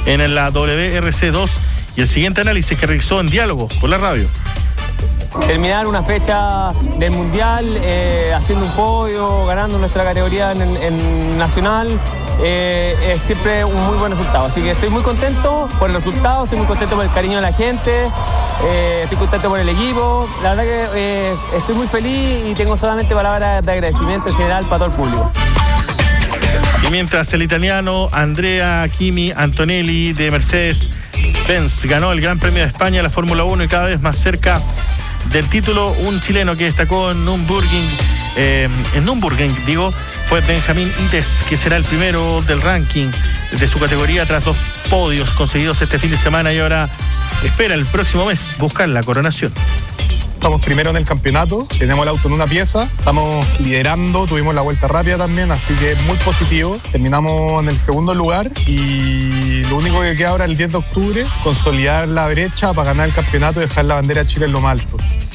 en la WRC2 y el siguiente análisis que realizó en diálogo con la radio. Terminar una fecha del Mundial haciendo un podio, ganando nuestra categoría en Nacional, es siempre un muy buen resultado. Así que estoy muy contento por el resultado, estoy muy contento por el cariño de la gente, estoy contento por el equipo. La verdad que estoy muy feliz y tengo solamente palabras de agradecimiento en general para todo el público. Y mientras el italiano Andrea Kimi Antonelli de Mercedes-Benz ganó el Gran Premio de España, la Fórmula 1, y cada vez más cerca del título, un chileno que destacó en Nürburgring, fue Benjamín Ites, que será el primero del ranking de su categoría tras 2 podios conseguidos este fin de semana, y ahora espera el próximo mes buscar la coronación. Estamos primero en el campeonato, tenemos el auto en una pieza, estamos liderando, tuvimos la vuelta rápida también, así que muy positivo. Terminamos en el segundo lugar y lo único que queda ahora el 10 de octubre, consolidar la brecha para ganar el campeonato y dejar la bandera de Chile en lo más alto.